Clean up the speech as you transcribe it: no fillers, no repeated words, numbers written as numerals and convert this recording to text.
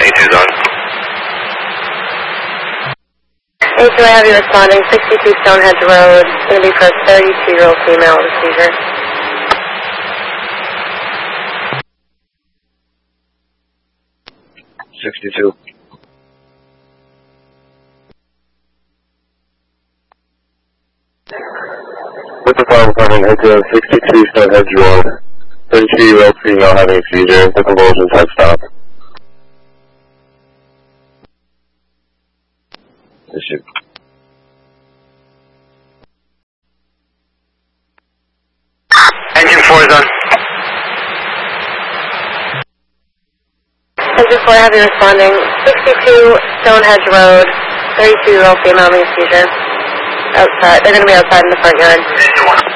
A2's on. A2, I have you responding, 62 Stonehenge Road. It's going to be for a 32-year-old female with a seizure. With the fire department, A2, 62 Stonehenge Road. 32-year-old female having a seizure. The convulsion type stop. Issue. Engine 4 is on. Engine 4, I have you responding, 62 Stonehenge Road. 32-year-old female having a seizure. Outside. They're going to be outside in the front yard.